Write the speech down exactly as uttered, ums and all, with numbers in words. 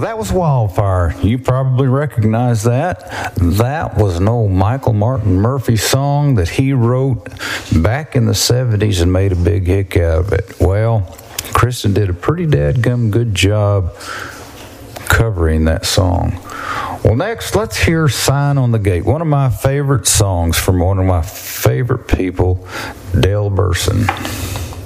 that was Wildfire. You probably recognize that. That was an old Michael Martin Murphey song that he wrote back in the seventies and made a big hit out of it. Well, Kristen did a pretty dadgum good job covering that song. Well, next, let's hear Sign on the Gate, one of my favorite songs from one of my favorite people, Dale Burson.